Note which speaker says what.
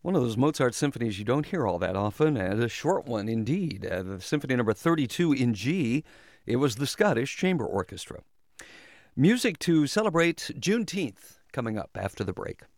Speaker 1: One of those Mozart symphonies you don't hear all that often, and a short one indeed. The Symphony Number 32 in G. It was the Scottish Chamber Orchestra. Music to celebrate Juneteenth coming up after the break.